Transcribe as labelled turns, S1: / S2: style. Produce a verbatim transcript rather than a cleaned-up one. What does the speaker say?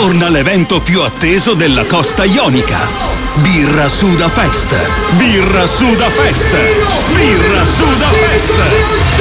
S1: torna l'evento più atteso della costa ionica. Birra Suda Fest. Birra Suda Fest. Birra Suda Fest.